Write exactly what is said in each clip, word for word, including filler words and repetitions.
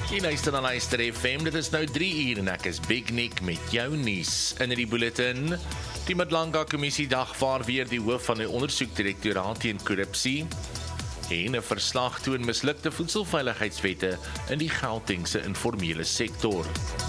Jy luister na Luister F M, dit is nou drie uur en ek is Big Nick met jou nuus. In die bulletin, die Madlanga Kommissie dagvaar weer die hoof van die ondersoekdirektoraat teen korrupsie en 'n verslag toon mislukte voedselveiligheidswette in die Gautengse informele sektor.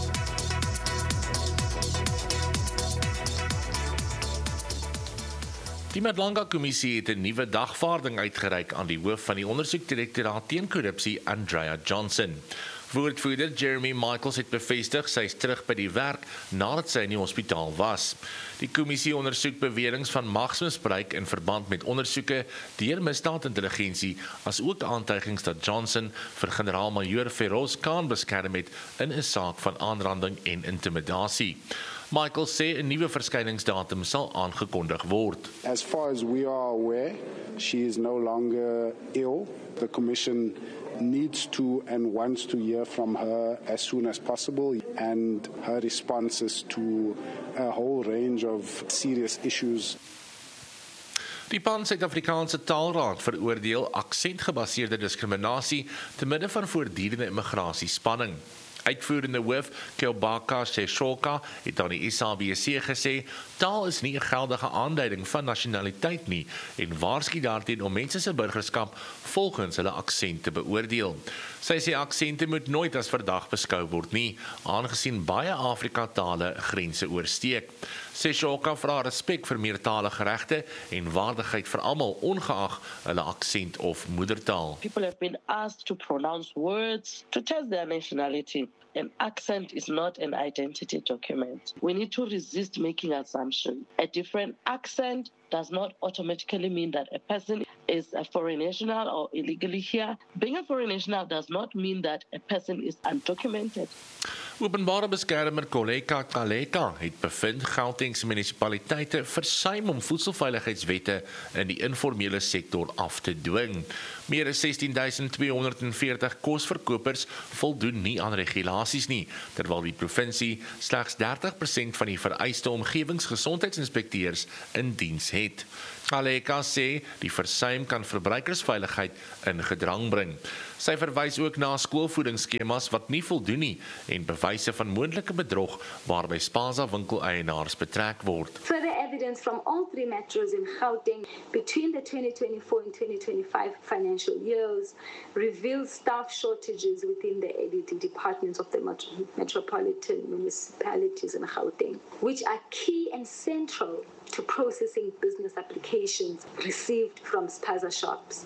Die Madlanga Kommissie het 'n nuwe dagvaarding uitgereik aan die hoof van die ondersoekdirektoraat teen korrupsie, Andrea Johnson. Woordvoerder Jeremy Michaels het bevestig sy is terug by die werk nadat sy in die hospitaal was. Die kommissie ondersoek beweringe van magsmisbruik in verband met ondersoeke deur misdaadintelligensie, as ook aantuigings dat Johnson vir generaal-majoor Feroz Khan beskerm het in 'n saak van aanranding en intimidasie. Michael sê 'n nuwe verskyningsdatum sal aangekondig word. As far as we are aware, she is no longer ill. The commission needs to and wants to hear from her as soon as possible, and her responses to a whole range of serious issues. Die Pan-Suid-Afrikaanse Taalraad veroordeel aksentgebaseerde diskriminasie te midde van voortdurende immigrasiespanning. Uitvoerende hoof Keobaka Seshoka het aan die S A B C gesê, taal is nie 'n geldige aanduiding van nasionaliteit nie en waarsku daarteen om mense se burgerskap volgens hulle aksent te beoordeel. Sy sê aksente moet nooit as verdag beskou word nie, aangesien baie Afrika-tale grense oorsteek. Seshoka vra respek vir meertalige regte en waardigheid vir almal, ongeag hulle aksent of moedertaal. People have been asked to pronounce words to test their nationality. An accent is not an identity document. We need to resist making assumptions. A different accent does not automatically mean that a person is a foreign national or illegally here. Being a foreign national does not mean that a person is undocumented. Openbare beskermer Koleka Kaleka het bevind Gautengse munisipaliteite versuim om voedselveiligheidswette in die informele sektor af te dwing. Meer as sestien duisend tweehonderdveertig kosverkopers voldoen nie aan regulasies nie, terwyl die provinsie slegs dertig persent van die vereiste omgewingsgesondheidsinspekteurs in diens het. Kaleka sê die versuim kan verbruikersveiligheid in gedrang bring. Sy verwys ook na skoolvoedingsskemas wat nie voldoen nie en bewyse van moontlike bedrog waarby Spaza winkeleienaars betrek word. Further evidence from all three metros in Gauteng between the twenty twenty-four and twenty twenty-five financial years reveals staff shortages within the A D D departments of the metropolitan municipalities in Gauteng, which are key and central to processing business applications received from Spaza shops.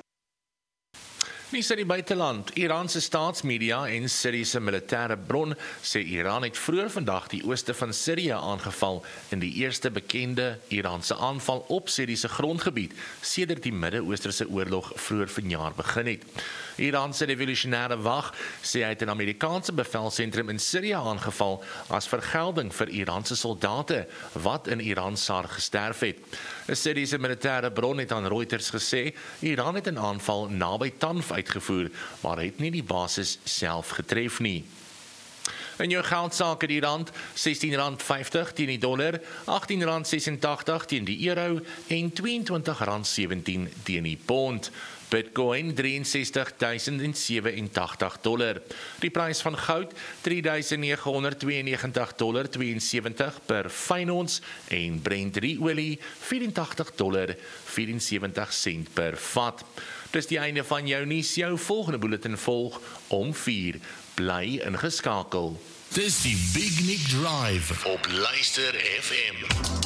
Nie sy die buiteland. Iranse staatsmedia en Syriese militêre bron sê Iran het vroeër vandag die ooste van Sirië aangeval in die eerste bekende Iranse aanval op Syriese grondgebied sedert die Midde-Oosterse oorlog vroeër vanjaar begin het. Iranse revolusionêre wag sê hy het 'n Amerikaanse bevelsentrum in Sirië aangeval as vergelding vir Iranse soldate wat in Iran Sar gesterf het. 'n Syriese militêre bron het aan Reuters gesê Iran het 'n aanval naby Tanf uitgevoer, maar het nie die basis self getref nie. In jou geldsake die rand sestien rand vyftig teen die dollar, agttien rand sesentagtig teen die euro en tweeëntwintig rand sewentien teen die pond. Bitcoin drie en sestig duisend sewe-en-tagtig dollar. Die prys van goud drie duisend nege honderd twee en negentig dollar tweeënsewentig per fyn ons en Brent olie vyf en tagtig dollar vyf en sewentig sent per vat. Dis die einde van jou nuus. Jou volgende bulletin volg om vier. Bly ingeskakel. Dis die Big Nick Drive op Luister F M.